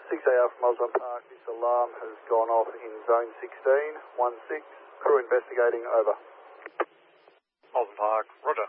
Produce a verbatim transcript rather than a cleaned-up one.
six A Alpha from Osborne Park, this alarm has gone off in zone sixteen, one six, crew investigating, over. Osborne Park, roger.